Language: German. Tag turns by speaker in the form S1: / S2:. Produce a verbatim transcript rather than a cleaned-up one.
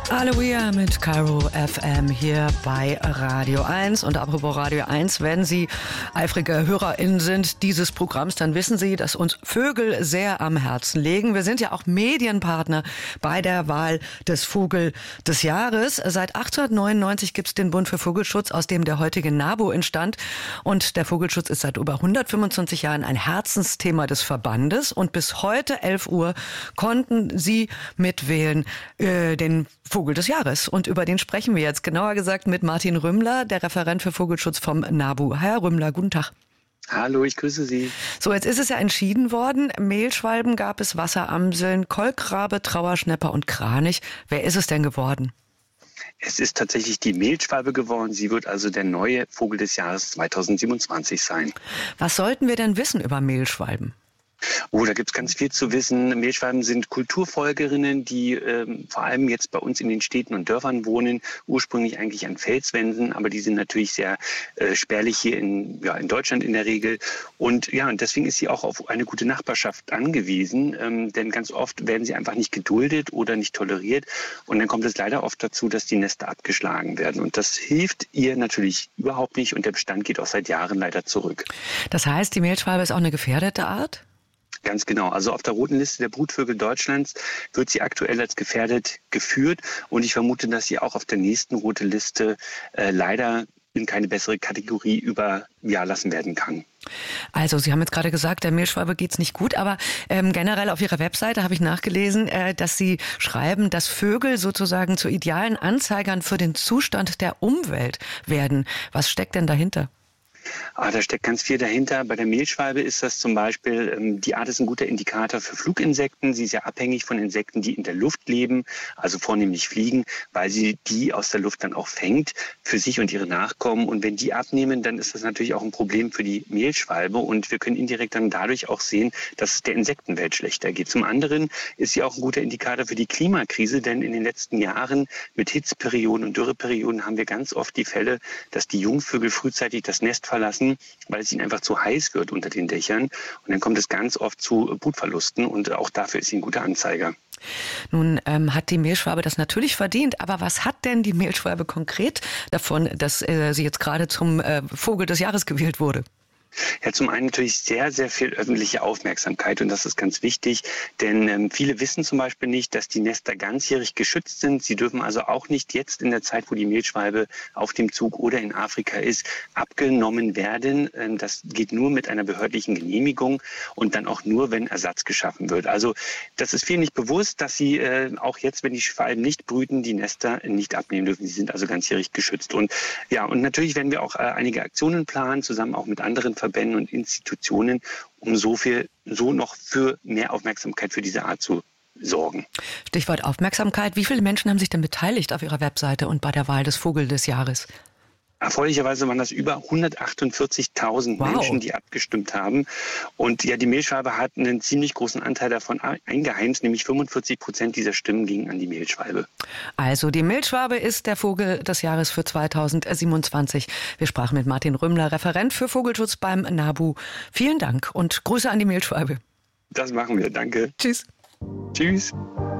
S1: Aloha mit Cairo F M hier bei Radio eins. Und apropos Radio eins, wenn Sie eifrige HörerInnen sind dieses Programms, dann wissen Sie, dass uns Vögel sehr am Herzen liegen. Wir sind ja auch Medienpartner bei der Wahl des Vogel des Jahres. Seit achtzehnhundertneunundneunzig gibt es den Bund für Vogelschutz, aus dem der heutige NABU entstand. Und der Vogelschutz ist seit über hundertfünfundzwanzig Jahren ein Herzensthema des Verbandes. Und bis heute elf Uhr konnten Sie mitwählen äh, den Vogel des Jahres. Und über den sprechen wir jetzt, genauer gesagt mit Martin Rümmler, der Referent für Vogelschutz vom NABU. Herr Rümmler, guten Tag.
S2: Hallo, ich grüße Sie.
S1: So, jetzt ist es ja entschieden worden. Mehlschwalben gab es, Wasseramseln, Kolkrabe, Trauerschnäpper und Kranich. Wer ist es denn geworden?
S2: Es ist tatsächlich die Mehlschwalbe geworden. Sie wird also der neue Vogel des Jahres zweitausendsiebenundzwanzig sein.
S1: Was sollten wir denn wissen über Mehlschwalben?
S2: Oh, da gibt's ganz viel zu wissen. Mehlschwalben sind Kulturfolgerinnen, die ähm, vor allem jetzt bei uns in den Städten und Dörfern wohnen, ursprünglich eigentlich an Felswänden, aber die sind natürlich sehr äh, spärlich hier in, ja, in Deutschland in der Regel. Und ja, und deswegen ist sie auch auf eine gute Nachbarschaft angewiesen, ähm, denn ganz oft werden sie einfach nicht geduldet oder nicht toleriert. Und dann kommt es leider oft dazu, dass die Nester abgeschlagen werden. Und das hilft ihr natürlich überhaupt nicht und der Bestand geht auch seit Jahren leider zurück.
S1: Das heißt, die Mehlschwalbe ist auch eine gefährdete Art?
S2: Ganz genau. Also auf der roten Liste der Brutvögel Deutschlands wird sie aktuell als gefährdet geführt. Und ich vermute, dass sie auch auf der nächsten roten Liste äh, leider in keine bessere Kategorie überlassen werden kann.
S1: Also Sie haben jetzt gerade gesagt, der Mehlschwalbe geht's nicht gut, aber ähm, generell auf Ihrer Webseite habe ich nachgelesen, äh, dass Sie schreiben, dass Vögel sozusagen zu idealen Anzeigern für den Zustand der Umwelt werden. Was steckt denn dahinter?
S2: Ah, da steckt ganz viel dahinter. Bei der Mehlschwalbe ist das zum Beispiel, ähm, die Art ist ein guter Indikator für Fluginsekten. Sie ist ja abhängig von Insekten, die in der Luft leben, also vornehmlich fliegen, weil sie die aus der Luft dann auch fängt für sich und ihre Nachkommen. Und wenn die abnehmen, dann ist das natürlich auch ein Problem für die Mehlschwalbe. Und wir können indirekt dann dadurch auch sehen, dass es der Insektenwelt schlechter geht. Zum anderen ist sie auch ein guter Indikator für die Klimakrise, denn in den letzten Jahren mit Hitzeperioden und Dürreperioden haben wir ganz oft die Fälle, dass die Jungvögel frühzeitig das Nest verlassen, weil es ihnen einfach zu heiß wird unter den Dächern. Und dann kommt es ganz oft zu Brutverlusten und auch dafür ist sie ein guter Anzeiger.
S1: Nun ähm, hat die Mehlschwalbe das natürlich verdient, aber was hat denn die Mehlschwalbe konkret davon, dass äh, sie jetzt gerade zum äh, Vogel des Jahres gewählt wurde?
S2: Ja, zum einen natürlich sehr, sehr viel öffentliche Aufmerksamkeit und das ist ganz wichtig, denn ähm, viele wissen zum Beispiel nicht, dass die Nester ganzjährig geschützt sind. Sie dürfen also auch nicht jetzt in der Zeit, wo die Mehlschwalbe auf dem Zug oder in Afrika ist, abgenommen werden. Ähm, das geht nur mit einer behördlichen Genehmigung und dann auch nur, wenn Ersatz geschaffen wird. Also das ist vielen nicht bewusst, dass sie äh, auch jetzt, wenn die Schwalben nicht brüten, die Nester nicht abnehmen dürfen. Sie sind also ganzjährig geschützt. Und ja, und natürlich werden wir auch äh, einige Aktionen planen, zusammen auch mit anderen Verbänden und Institutionen, um so viel, so noch für mehr Aufmerksamkeit für diese Art zu sorgen.
S1: Stichwort Aufmerksamkeit. Wie viele Menschen haben sich denn beteiligt auf Ihrer Webseite und bei der Wahl des Vogel des Jahres?
S2: Erfreulicherweise waren das über hundertachtundvierzigtausend wow. Menschen, die abgestimmt haben. Und ja, die Mehlschwalbe hat einen ziemlich großen Anteil davon eingeheimst, nämlich fünfundvierzig Prozent dieser Stimmen gingen an die Mehlschwalbe.
S1: Also die Mehlschwalbe ist der Vogel des Jahres für zweitausendsiebenundzwanzig. Wir sprachen mit Martin Rümmler, Referent für Vogelschutz beim NABU. Vielen Dank und Grüße an die Mehlschwalbe.
S2: Das machen wir, danke.
S1: Tschüss.
S2: Tschüss.